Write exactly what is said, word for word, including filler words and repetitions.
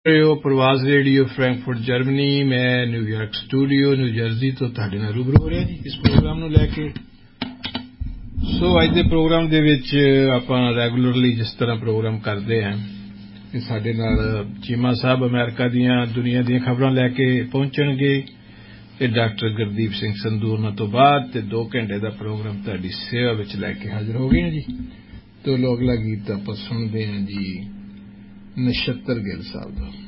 ਪ੍ਰਵਾਜ਼ radio Frankfurt Germany. ਮੈਂ New York studio new jersey ਤੋਂ ਤੁਹਾਡੇ ਨਾਲ ਰੂਬਰੂ ਹੋ ਰਿਹਾ ਜੀ ਇਸ ਪ੍ਰੋਗਰਾਮ ਨੂੰ ਲੈ ਕੇ। ਸੋ ਅੱਜ ਦੇ ਪ੍ਰੋਗਰਾਮ ਦੇ ਵਿੱਚ ਆਪਾਂ ਰੈਗੂਲਰਲੀ ਜਿਸ ਤਰ੍ਹਾਂ ਪ੍ਰੋਗਰਾਮ ਕਰਦੇ ਹਾਂ ਕਿ ਸਾਡੇ ਨਾਲ ਚੀਮਾ ਸਾਹਿਬ ਅਮਰੀਕਾ ਦੀਆਂ ਦੁਨੀਆ ਦੀਆਂ ਖਬਰਾਂ ਲੈ ਕੇ ਪਹੁੰਚਣਗੇ ਅਤੇ ਡਾਕਟਰ ਗੁਰਦੀਪ ਸਿੰਘ ਸੰਧੂ ਉਹਨਾਂ ਤੋਂ ਬਾਅਦ ਅਤੇ ਦੋ ਘੰਟੇ ਦਾ ਪ੍ਰੋਗਰਾਮ ਤੁਹਾਡੀ ਸੇਵਾ ਵਿੱਚ ਲੈ ਕੇ ਹਾਜ਼ਰ ਹੋ ਗਏ ਹਾਂ ਜੀ। ਤੋਂ ਅਗਲਾ ਗੀਤ ਆਪਾਂ ਸੁਣਦੇ ਹਾਂ ਜੀ ਨਛੱਤਰ ਗਿੱਲ ਸਾਹਿਬ ਦਾ।